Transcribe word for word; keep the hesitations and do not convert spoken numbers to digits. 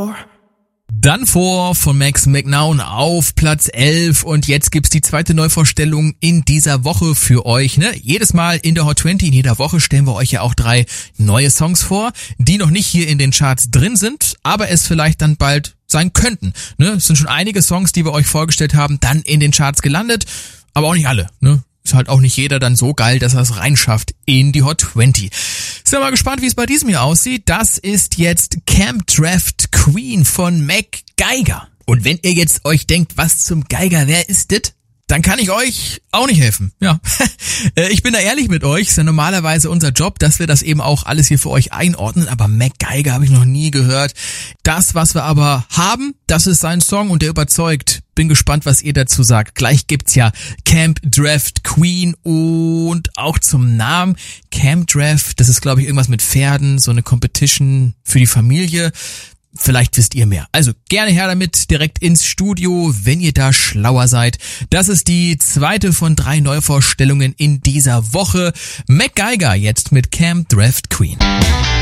Dann vor von Max McNown auf Platz elf und jetzt gibt's die zweite Neuvorstellung in dieser Woche für euch, ne? Jedes Mal in der Hot zwanzig, in jeder Woche stellen wir euch ja auch drei neue Songs vor, die noch nicht hier in den Charts drin sind, aber es vielleicht dann bald sein könnten, ne? Es sind schon einige Songs, die wir euch vorgestellt haben, dann in den Charts gelandet, aber auch nicht alle, ne? Ist halt auch nicht jeder dann so geil, dass er es reinschafft in die Hot zwanzig. Sind wir mal gespannt, wie es bei diesem hier aussieht. Das ist jetzt Camp Draft Queen von MacGyver. Und wenn ihr jetzt euch denkt, was zum Geiger, wer ist das? Dann kann ich euch auch nicht helfen. Ja, ich bin da ehrlich mit euch. Ist ja normalerweise unser Job, dass wir das eben auch alles hier für euch einordnen. Aber MacGyver habe ich noch nie gehört. Das, was wir aber haben, das ist sein Song und der überzeugt. Bin gespannt, was ihr dazu sagt. Gleich gibt's ja Camp Draft Queen und auch zum Namen Camp Draft. Das ist, glaube ich, irgendwas mit Pferden, so eine Competition für die Familie. Vielleicht wisst ihr mehr. Also gerne her damit, direkt ins Studio, wenn ihr da schlauer seid. Das ist die zweite von drei Neuvorstellungen in dieser Woche. MacGyver jetzt mit Camp Draft Queen.